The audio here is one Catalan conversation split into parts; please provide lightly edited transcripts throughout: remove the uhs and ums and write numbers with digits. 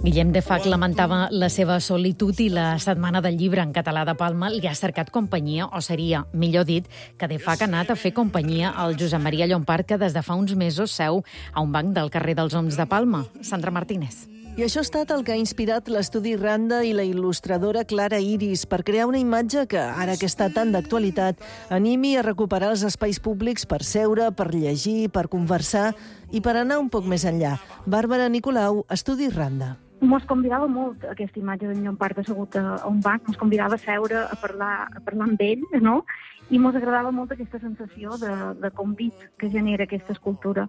Guillem de Fac lamentava la seva solitud i la Setmana del Llibre en català de Palma li ha cercat companyia, o seria, millor dit, que de Fac ha anat a fer companyia al Josep Maria Llompart, que des de fa uns mesos seu a un banc del carrer dels Oms de Palma. Sandra Martínez. I això ha estat el que ha inspirat l'estudi Randa i la il·lustradora Clara Iris per crear una imatge que, ara que està tan d'actualitat, animi a recuperar els espais públics per seure, per llegir, per conversar i per anar un poc més enllà. Bàrbara Nicolau, estudi Randa. Mos convidava molt aquesta imatge d'en Llompart assegut a un banc, mos convidava a seure, a parlar amb ell, no? I mos agradava molt aquesta sensació de convit que genera aquesta escultura.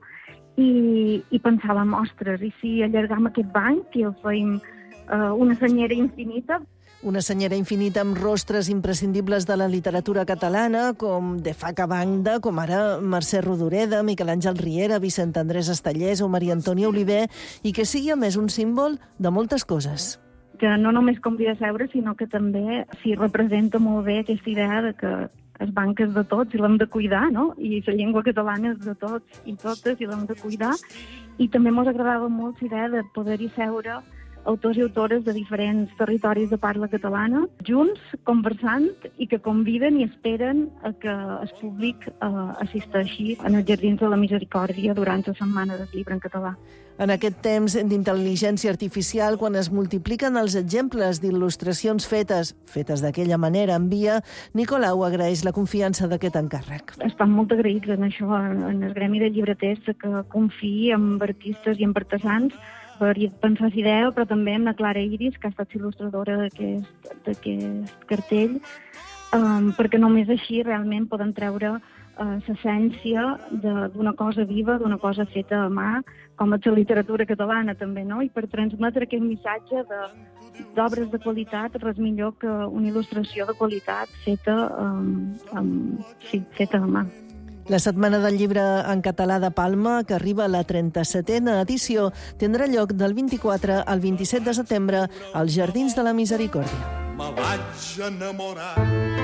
I pensàvem, ostres, i si allargam aquest banc i el fèiem una senyera infinita? Una senyera infinita amb rostres imprescindibles de la literatura catalana, com de Fac a banda, com ara Mercè Rodoreda, Miquel Àngel Riera, Vicent Andrés Estellés o Maria Antònia Oliver, i que sigui, a més, un símbol de moltes coses. Que no només convida a seure, sinó que també s'hi representa molt bé aquesta idea de que el banc és de tots i l'hem de cuidar, no? I la llengua catalana és de tots i totes i l'hem de cuidar. I també ens agradava molt la idea de poder-hi seure autors i autores de diferents territoris de parla catalana, junts, conversant, i que conviden i esperen a que el públic assisteixi en els Jardins de la Misericòrdia durant la Setmana del Llibre en català. En aquest temps d'intel·ligència artificial, quan es multipliquen els exemples d'il·lustracions fetes d'aquella manera en via, Nicolau agraeix la confiança d'aquest encàrrec. Estan molt agraïts en això, en el gremi de llibreters, que confiï en artistes i en artesans per pensar la idea, però també amb la Clara Iris, que ha estat il·lustradora d'aquest cartell, perquè només així realment poden treure l'essència d'una cosa viva, d'una cosa feta a mà, com és la literatura catalana també, no? I per transmetre aquest missatge d'obres de qualitat, res millor que una il·lustració de qualitat feta a mà. La Setmana del Llibre en català de Palma, que arriba a la 37a edició, tindrà lloc del 24 al 27 de setembre als Jardins de la Misericòrdia. Me vaig enamorar.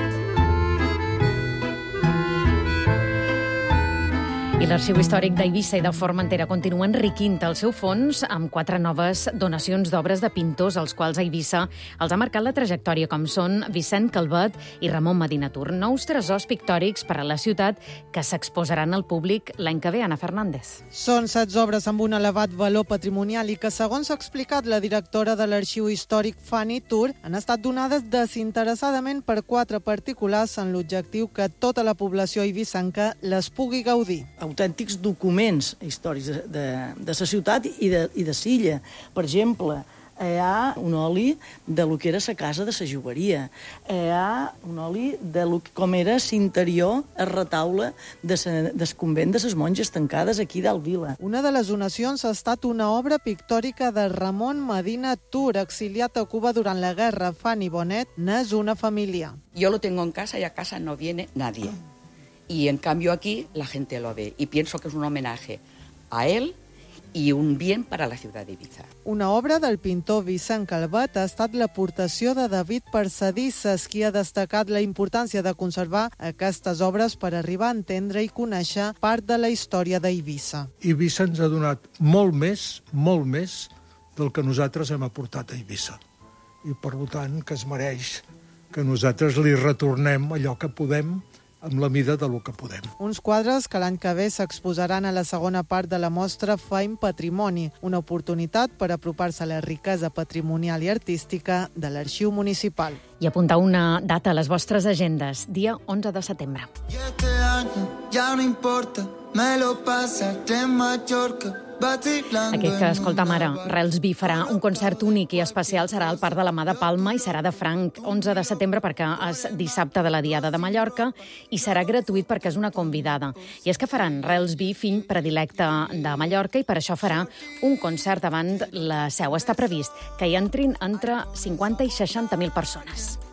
I l'Arxiu Històric d'Eivissa i de Formentera continua enriquint el seu fons amb 4 noves donacions d'obres de pintors, als quals Eivissa els ha marcat la trajectòria, com són Vicent Calvet i Ramon Medinatur. Nous tresors pictòrics per a la ciutat que s'exposaran al públic l'any que ve. Anna Fernández. Són 16 obres amb un elevat valor patrimonial i que, segons ha explicat la directora de l'Arxiu Històric, Fanny Tur, han estat donades desinteressadament per 4 particulars en l'objectiu que tota la població eivissenca les pugui gaudir. Autèntics documents històrics de la ciutat i de Silla. Per exemple, hi ha un oli de lo que era la casa de la jugueria. Hi ha un oli de com era l'interior, el retaule del convent de les monges tancades aquí dalt Vila. Una de les donacions ha estat una obra pictòrica de Ramon Medinatur, exiliat a Cuba durant la guerra. Fanny Bonet n'és una família. Yo lo tengo en casa y a casa no viene nadie. Y en cambio aquí la gente lo ve y pienso que es un homenaje a él y un bien para la ciudad de Ibiza. Una obra del pintor Vicent Calvet ha estat l'aportació de David Parsadisses, qui ha destacat la importància de conservar aquestes obres per arribar a entendre i conèixer part de la història d'Eivissa. Eivissa ens ha donat molt més del que nosaltres hem aportat a Eivissa. I per tant que es mereix que nosaltres li retornem allò que podem amb la mida del que podem. Uns quadres que l'any que ve s'exposaran a la segona part de la mostra Faim Patrimoni, una oportunitat per apropar-se a la riquesa patrimonial i artística de l'Arxiu Municipal. I apuntar una data a les vostres agendes, dia 11 de setembre. Y este año ya no importa, me lo pasaré en Mallorca. Aquest que escoltam ara, Rels B, farà un concert únic i especial, serà al Parc de la Mà de Palma i serà de franc, 11 de setembre perquè és dissabte de la Diada de Mallorca i serà gratuït perquè és una convidada. I és que faran Rels B, fill predilecte de Mallorca, i per això farà un concert davant la seu. Està previst que hi entrin entre 50 i 60.000 persones.